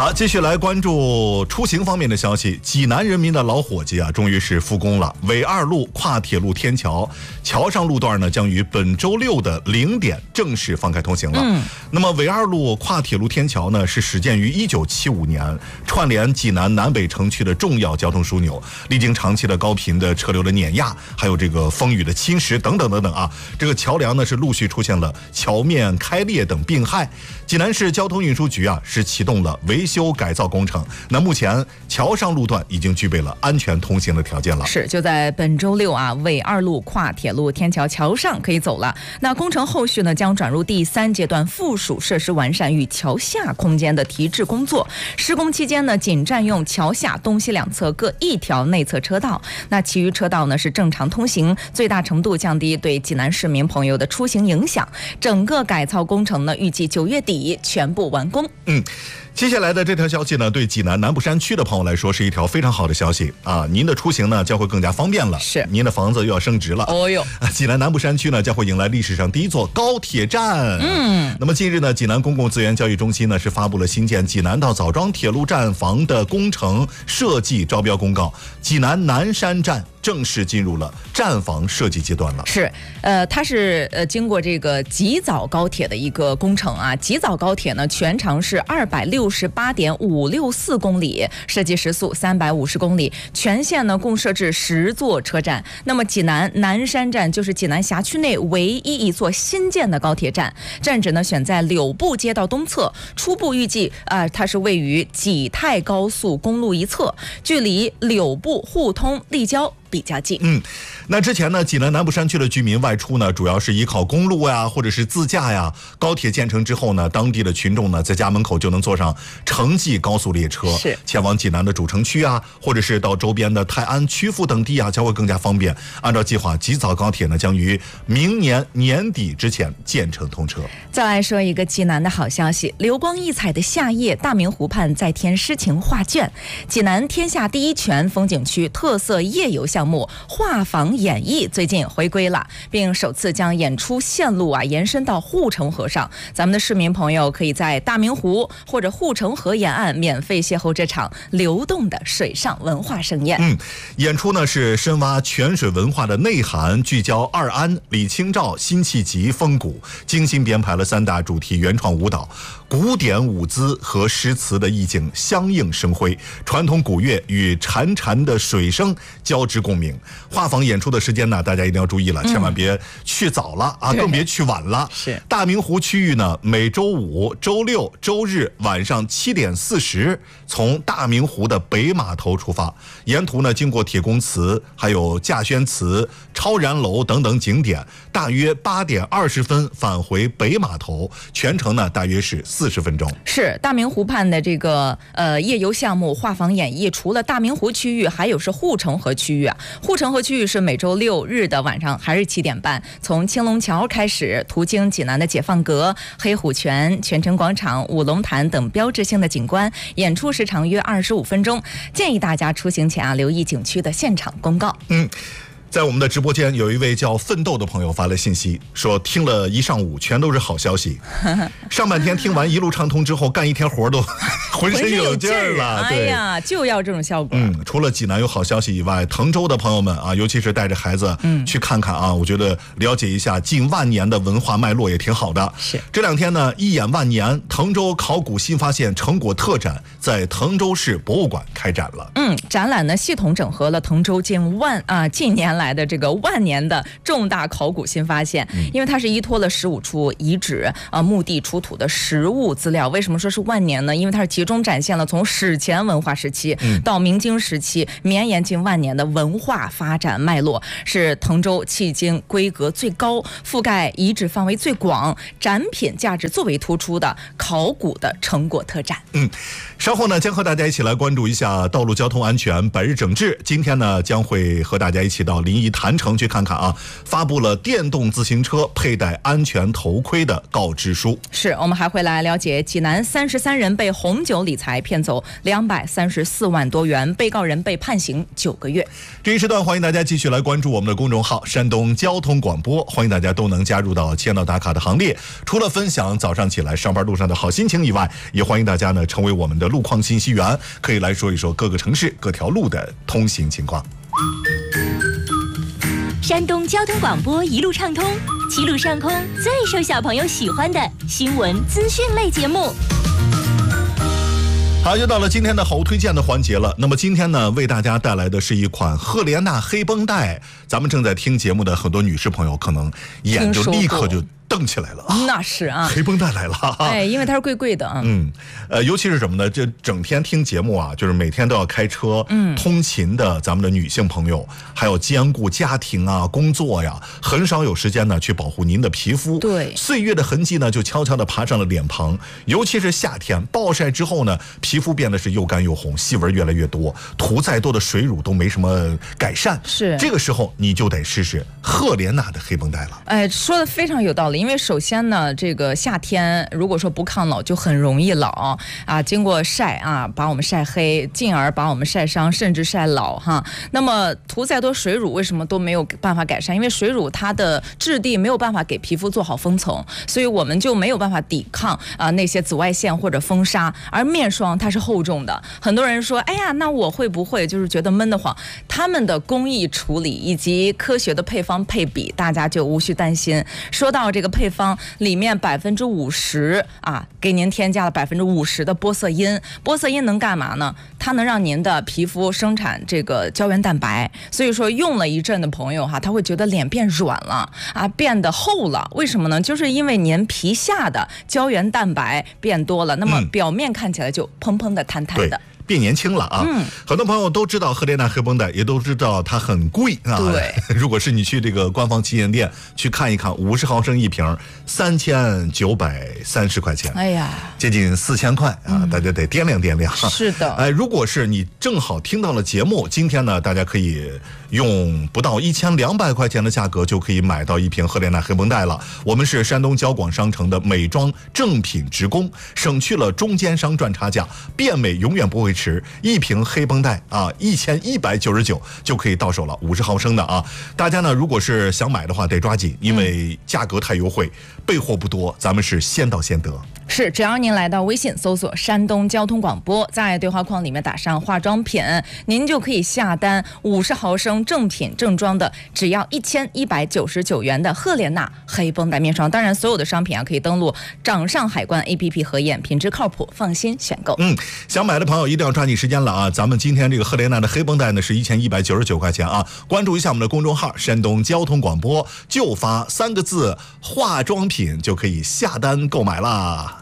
好，继续来关注出行方面的消息。济南人民的老伙计啊，终于是复工了。纬2路跨铁路天桥桥上路段呢，将于本周六的0点正式放开通行了。那么纬2路跨铁路天桥呢，是始建于1975年，串联济南南北城区的重要交通枢纽。历经长期的高频的车流的碾压，还有这个风雨的侵蚀等等等等啊，这个桥梁呢是陆续出现了桥面开裂等病害。济南市交通运输局啊是启动了维修改造工程。那目前桥上路段已经具备了安全通行的条件了。 是，就在本周六啊，纬2路跨铁路天桥桥上可以走了。那工程后续呢将转入第3阶段附属设施完善与桥下空间的提质工作。施工期间呢，仅占用桥下东西两侧各1条内侧车道，那其余车道呢是正常通行，最大程度降低对济南市民朋友的出行影响。整个改造工程呢，预计9月底全部完工。 接下来的这条消息呢，对济南南部山区的朋友来说是一条非常好的消息啊！您的出行呢将会更加方便了， 是您的房子又要升值了。 哦哟， 济南南部山区呢将会迎来历史上第1座高铁站。那么近日呢，济南公共资源教育中心呢是发布了新建济南到枣庄铁路站房的工程设计招标公告，济南南山站正式进入了站房设计阶段了。 是，它是经过这个吉枣高铁的一个工程啊。吉枣高铁呢全长是268.564公里，设计时速350公里，全线呢共设置10座车站。那么济南南山站就是济南辖区内唯一一座新建的高铁站，站址呢选在柳埠街道东侧，初步预计它是位于济泰高速公路一侧，距离柳埠、互通、立交比较近。 那之前呢，济南南部山区的居民外出呢，主要是依靠公路呀，或者是自驾呀。高铁建成之后呢，当地的群众呢，在家门口就能坐上城际高速列车， 是前往济南的主城区啊，或者是到周边的泰安、曲阜等地啊，将会更加方便。按照计划，吉枣高铁呢，将于明年年底之前建成通车。 再来说一个济南的好消息，流光溢彩的夏夜，大明湖畔再添诗情画卷。济南天下第1泉风景区特色夜游项目画舫演绎最近回归了，并首次将演出线路延伸到护城河上。咱们的市民朋友可以在大明湖或者护城河沿岸免费邂逅这场流动的水上文化盛宴。 演出呢是深挖泉水文化的内涵，聚焦二安、李清照、辛弃疾风骨，精心编排了3大主题原创舞蹈，古典舞姿和诗词的意境相映生辉，传统古乐与潺潺的水声交织共鸣。画舫演出的时间呢，大家一定要注意了，千万别去早了啊，更别去晚了。 是大明湖区域呢，每周5、周6、周日晚上7点40从大明湖的北码头出发，沿途呢经过铁公祠、还有稼轩祠、超然楼等等景点，大约8点20分返回北码头，全程呢大约是40分钟。 是大明湖畔的这个夜游项目画舫演绎，除了大明湖区域，还有是护城河区域啊。护城河区域是每周6日的晚上还是7点半，从青龙桥开始，途经济南的解放阁、黑虎泉、泉城广场、五龙潭等标志性的景观，演出时长约25分钟。建议大家出行前留意景区的现场公告。 在我们的直播间有一位叫奋斗的朋友发来信息，说听了一上午全都是好消息，上半天听完一路畅通之后，干一天活都浑身有劲儿了。 哎呀，就要这种效果。 除了济南有好消息以外，滕州的朋友们啊，尤其是带着孩子去看看啊，我觉得了解一下近万年的文化脉络也挺好的。 是这2天呢，一眼万年滕州考古新发现成果特展在滕州市博物馆开展了。 展览呢系统整合了滕州近年来的这个万年的重大考古新发现，因为它是依托了15处遗址墓地出土的实物资料。为什么说是万年呢？因为它是集中展现了从史前文化时期到明清时期绵延近万年的文化发展脉络，是滕州迄今规格最高、覆盖遗址范围最广、展品价值最为突出的考古的成果特展。 稍后呢，将和大家一起来关注一下道路交通安全百日整治。今天呢，将会和大家一起到临沂郯城去看看啊，发布了电动自行车佩戴安全头盔的告知书。 是，我们还会来了解济南33人被红酒酒理财骗走234万多元，被告人被判刑9个月。 这一时段欢迎大家继续来关注我们的公众号山东交通广播，欢迎大家都能加入到签到打卡的行列。除了分享早上起来上班路上的好心情以外，也欢迎大家呢成为我们的路况信息员，可以来说一说各个城市各条路的通行情况。 山东交通广播一路畅通，七路上空最受小朋友喜欢的新闻资讯类节目。 好，又到了今天的好物推荐的环节了。那么今天呢，为大家带来的是一款赫莲娜黑绷带。咱们正在听节目的很多女士朋友，可能眼就立刻就瞪起来了。 那是啊， 黑绷带来了。 哎，因为它是贵贵的啊。 尤其是什么呢？这整天听节目啊，就是每天都要开车，通勤的咱们的女性朋友，还有兼顾家庭啊、工作呀，很少有时间呢去保护您的皮肤。 对， 岁月的痕迹呢，就悄悄地爬上了脸庞。尤其是夏天暴晒之后呢，皮肤变得是又干又红，细纹越来越多，涂再多的水乳都没什么改善。 是，这个时候你就得试试赫莲娜的黑绷带了。 哎，说的非常有道理。因为首先呢，这个夏天如果说不抗老，就很容易老啊。经过晒啊，把我们晒黑，进而把我们晒伤，甚至晒老哈。那么涂再多水乳，为什么都没有办法改善？因为水乳它的质地没有办法给皮肤做好封层，所以我们就没有办法抵抗那些紫外线或者风沙。而面霜它是厚重的，很多人说，哎呀，那我会不会就是觉得闷得慌？他们的工艺处理以及科学的配方配比，大家就无需担心。说到这个配方里面50%给您添加了50%的玻色因。玻色因能干嘛呢？它能让您的皮肤生产这个胶原蛋白，所以说用了一阵的朋友他会觉得脸变软了变得厚了。为什么呢？就是因为您皮下的胶原蛋白变多了，那么表面看起来就蓬蓬的、弹弹的。 变年轻了啊！很多朋友都知道赫莲娜黑绷带，也都知道它很贵啊。 对， 如果是你去这个官方旗舰店去看一看，50毫升一瓶，3930块钱。 哎呀， 接近4000块啊！大家得掂量掂量。 是的， 哎，如果是你正好听到了节目，今天呢，大家可以用不到1200块钱的价格就可以买到一瓶赫莲娜黑绷带了。我们是山东交广商城的美妆正品直供，省去了中间商赚差价，变美永远不会迟。一瓶黑绷带1199就可以到手了，50毫升的啊！大家呢，如果是想买的话，得抓紧，因为价格太优惠，备货不多，咱们是先到先得。 是，只要您来到微信搜索山东交通广播，在对话框里面打上化妆品，您就可以下单50毫升正品正装的，只要1199元的赫莲娜黑绷带面霜。当然，所有的商品可以登录掌上海关 APP 核验，品质靠谱，放心选购。 想买的朋友一定要抓紧时间了啊！咱们今天这个赫莲娜的黑绷带呢是1199块钱啊！关注一下我们的公众号山东交通广播，就发3个字化妆品就可以下单购买啦。